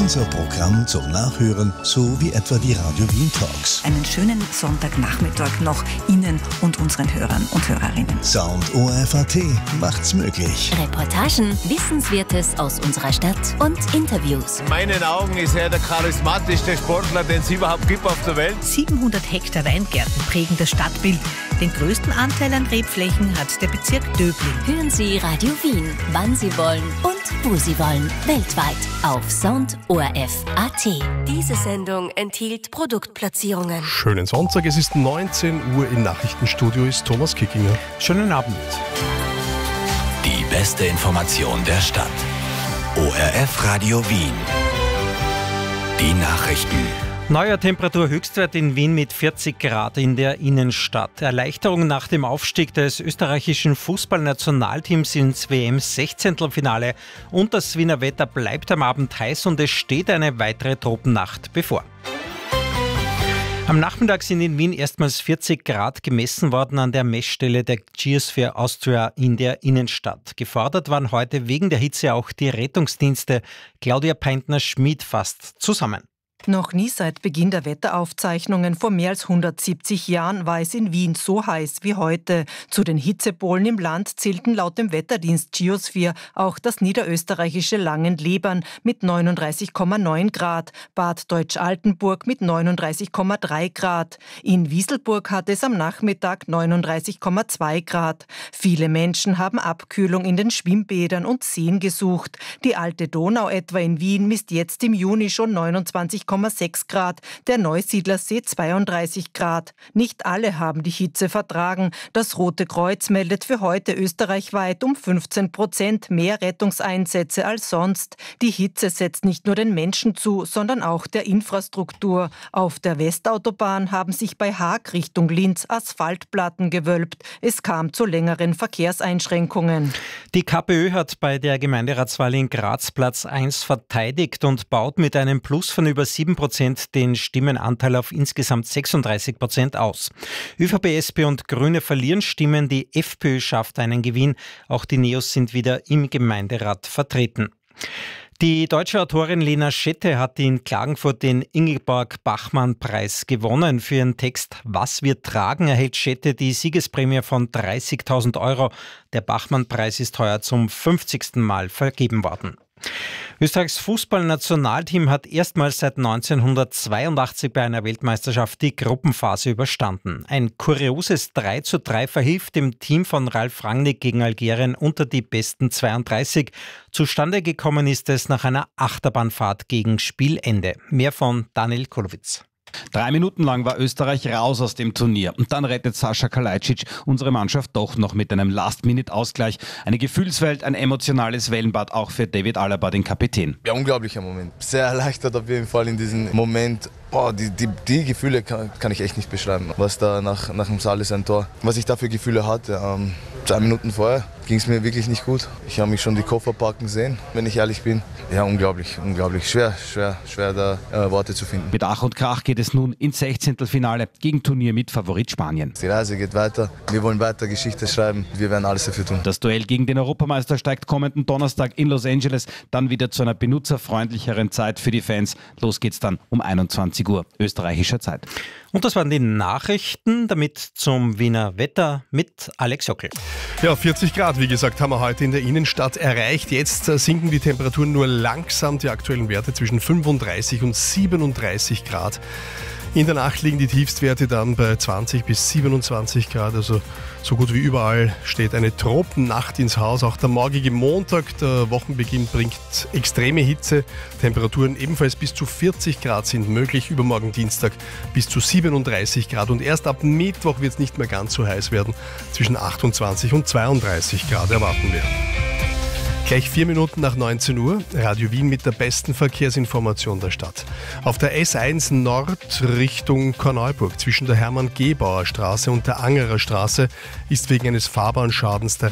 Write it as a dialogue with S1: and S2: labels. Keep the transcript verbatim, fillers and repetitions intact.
S1: unser Programm zum Nachhören, so wie etwa die Radio Wien Talks.
S2: Einen schönen Sonntagnachmittag noch Ihnen und unseren Hörern und Hörerinnen.
S1: Sound O R F A T macht's möglich.
S3: Reportagen, Wissenswertes aus unserer Stadt und Interviews.
S4: In meinen Augen ist er der charismatischste Sportler, den es überhaupt gibt auf der Welt.
S2: siebenhundert Hektar Weingärten prägen das Stadtbild. Den größten Anteil an Rebflächen hat der Bezirk Döbling.
S3: Hören Sie Radio Wien, wann Sie wollen und wo Sie wollen. Weltweit auf Sound O R F Punkt A T. Diese Sendung enthielt Produktplatzierungen.
S5: Schönen Sonntag, es ist neunzehn Uhr, im Nachrichtenstudio ist Thomas Kickinger.
S6: Schönen Abend.
S7: Die beste Information der Stadt. O R F Radio Wien. Die Nachrichten.
S6: Neuer Temperaturhöchstwert in Wien mit vierzig Grad in der Innenstadt. Erleichterung nach dem Aufstieg des österreichischen Fußballnationalteams ins W M-Sechzehntelfinale. Und das Wiener Wetter bleibt am Abend heiß und es steht eine weitere Tropennacht bevor. Am Nachmittag sind in Wien erstmals vierzig Grad gemessen worden an der Messstelle der Geosphere Austria in der Innenstadt. Gefordert waren heute wegen der Hitze auch die Rettungsdienste. Claudia Peintner-Schmid fasst zusammen.
S8: Noch nie seit Beginn der Wetteraufzeichnungen vor mehr als hundertsiebzig Jahren war es in Wien so heiß wie heute. Zu den Hitzepolen im Land zählten laut dem Wetterdienst Geosphere auch das niederösterreichische Langenlebern mit neununddreißig Komma neun Grad, Bad Deutsch-Altenburg mit neununddreißig Komma drei Grad. In Wieselburg hatte es am Nachmittag neununddreißig Komma zwei Grad. Viele Menschen haben Abkühlung in den Schwimmbädern und Seen gesucht. Die alte Donau etwa in Wien misst jetzt im Juni schon neunundzwanzig Komma sechs Grad, der Neusiedlersee zweiunddreißig Grad. Nicht alle haben die Hitze vertragen. Das Rote Kreuz meldet für heute österreichweit um fünfzehn Prozent mehr Rettungseinsätze als sonst. Die Hitze setzt nicht nur den Menschen zu, sondern auch der Infrastruktur. Auf der Westautobahn haben sich bei Haag Richtung Linz Asphaltplatten gewölbt. Es kam zu längeren Verkehrseinschränkungen.
S6: Die KPÖ hat bei der Gemeinderatswahl in Graz Platz eins verteidigt und baut mit einem Plus von über sieben Prozent den Stimmenanteil auf insgesamt sechsunddreißig Prozent aus. ÖVP, S P und Grüne verlieren Stimmen, die FPÖ schafft einen Gewinn. Auch die Neos sind wieder im Gemeinderat vertreten. Die deutsche Autorin Lena Schette hat in Klagenfurt den Ingeborg-Bachmann-Preis gewonnen. Für ihren Text »Was wir tragen« erhält Schette die Siegesprämie von dreißigtausend Euro. Der Bachmann-Preis ist heuer zum fünfzigsten Mal vergeben worden. Österreichs Fußballnationalteam hat erstmals seit neunzehnhundertzweiundachtzig bei einer Weltmeisterschaft die Gruppenphase überstanden. Ein kurioses drei zu drei verhilft dem Team von Ralf Rangnick gegen Algerien unter die besten zweiunddreißig. Zustande gekommen ist es nach einer Achterbahnfahrt gegen Spielende. Mehr von Daniel Kolowitz.
S9: Drei Minuten lang war Österreich raus aus dem Turnier. Und dann rettet Sascha Kalajdzic unsere Mannschaft doch noch mit einem Last-Minute-Ausgleich. Eine Gefühlswelt, ein emotionales Wellenbad auch für David Alaba, den Kapitän.
S10: Ja, unglaublicher Moment. Sehr erleichtert auf jeden Fall in diesem Moment. Boah, die, die, die Gefühle kann, kann ich echt nicht beschreiben. Was da nach, nach dem Saal ist ein Tor. Was ich da für Gefühle hatte. Ähm, zwei Minuten vorher ging es mir wirklich nicht gut. Ich habe mich schon die Koffer packen sehen, wenn ich ehrlich bin. Ja, unglaublich, unglaublich. Schwer, schwer, schwer da äh, Worte zu finden.
S9: Mit Ach und Krach geht es nun ins Sechzehntelfinale gegen Turnier mit Favorit Spanien.
S10: Die Reise geht weiter. Wir wollen weiter Geschichte schreiben. Wir werden alles dafür tun.
S9: Das Duell gegen den Europameister steigt kommenden Donnerstag in Los Angeles. Dann wieder zu einer benutzerfreundlicheren Zeit für die Fans. Los geht's dann um einundzwanzig Uhr österreichischer Zeit.
S6: Und das waren die Nachrichten, damit zum Wiener Wetter mit Alex Jockel.
S5: Ja, vierzig Grad, wie gesagt, haben wir heute in der Innenstadt erreicht. Jetzt sinken die Temperaturen nur langsam, die aktuellen Werte zwischen fünfunddreißig und siebenunddreißig Grad. In der Nacht liegen die Tiefstwerte dann bei zwanzig bis siebenundzwanzig Grad, also so gut wie überall steht eine Tropennacht ins Haus. Auch der morgige Montag, der Wochenbeginn, bringt extreme Hitze. Temperaturen ebenfalls bis zu vierzig Grad sind möglich, übermorgen Dienstag bis zu siebenunddreißig Grad. Und erst ab Mittwoch wird es nicht mehr ganz so heiß werden, zwischen achtundzwanzig und zweiunddreißig Grad erwarten wir. Gleich vier Minuten nach neunzehn Uhr, Radio Wien mit der besten Verkehrsinformation der Stadt. Auf der S eins Nord Richtung Korneuburg zwischen der Hermann-Gebauer Straße und der Angerer Straße ist wegen eines Fahrbahnschadens der